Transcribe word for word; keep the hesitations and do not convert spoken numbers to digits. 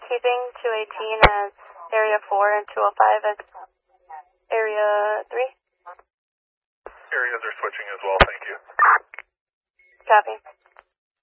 keeping two eighteen as area four and two oh five as area three. Areas are switching as well, thank you. Copy.